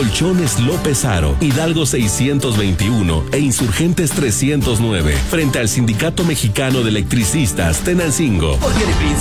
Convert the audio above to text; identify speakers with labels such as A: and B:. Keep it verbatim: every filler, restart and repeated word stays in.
A: Colchones López Aro, Hidalgo seiscientos veintiuno e Insurgentes trescientos nueve, frente al Sindicato Mexicano de Electricistas Tenancingo.
B: Porque de príncipe